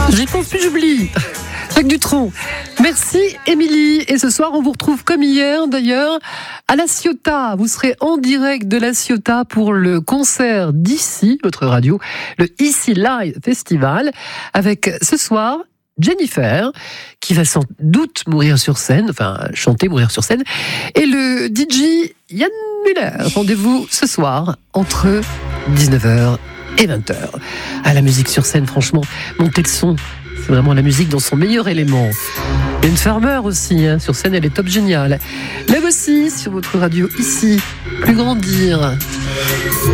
J'y pense plus, j'oublie. Jacques Dutronc. Merci Émilie. Et ce soir, on vous retrouve comme hier d'ailleurs à La Ciotat. Vous serez en direct de La Ciotat pour le concert d'Ici, votre radio, le Ici Live Festival, avec ce soir Jennifer, qui va sans doute mourir sur scène, enfin chanter, mourir sur scène, et le DJ Yann Muller. Rendez-vous ce soir entre 19h et 20h. Ah, la musique sur scène, franchement, montez le son. C'est vraiment la musique dans son meilleur élément. Et une Farmer aussi, hein, sur scène, elle est top géniale. Là aussi, sur votre radio, ici, plus grandir.